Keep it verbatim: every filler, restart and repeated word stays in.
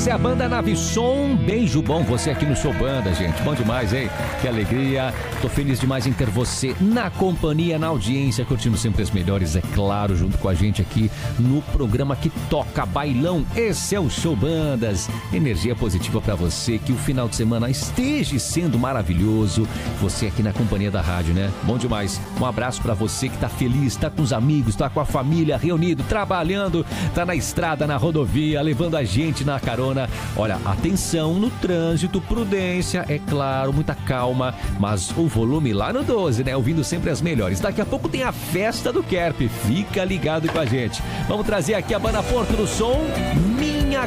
Essa é a banda Nave Som. Um beijo bom você aqui no Show Banda, gente. Bom demais, hein? Que alegria. Tô feliz demais em ter você na companhia, na audiência, curtindo sempre as melhores, é claro, junto com a gente aqui no programa que toca bailão. Esse é o Show Bandas. Energia positiva pra você, que o final de semana esteja sendo maravilhoso. Você aqui na companhia da rádio, né? Bom demais. Um abraço pra você que tá feliz, tá com os amigos, tá com a família, reunido, trabalhando, tá na estrada, na rodovia, levando a gente na carona. Olha, atenção no trânsito, prudência, é claro, muita calma, mas o volume lá no doze, né? Ouvindo sempre as melhores. Daqui a pouco tem a festa do Kerp. Fica ligado com a gente. Vamos trazer aqui a banda Porto do Som.